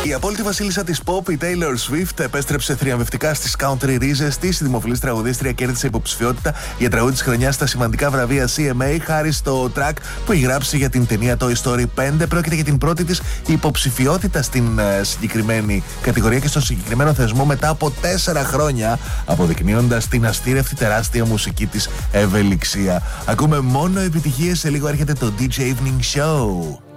Η απόλυτη βασίλισσα της pop, η Taylor Swift, επέστρεψε θριαμβευτικά στις country ρίζες της. Η δημοφιλής τραγουδίστρια κέρδισε υποψηφιότητα για τραγούδι της χρονιάς στα σημαντικά βραβεία CMA χάρη στο track που έχει γράψει για την ταινία Toy Story 5. Πρόκειται για την πρώτη της υποψηφιότητα στην συγκεκριμένη κατηγορία και στο συγκεκριμένο θεσμό μετά από 4 χρόνια, αποδεικνύοντας την αστήρευτη τεράστια μουσική της ευελιξία. Ακούμε μόνο επιτυχίες, σε λίγο έρχεται το DJ Evening Show.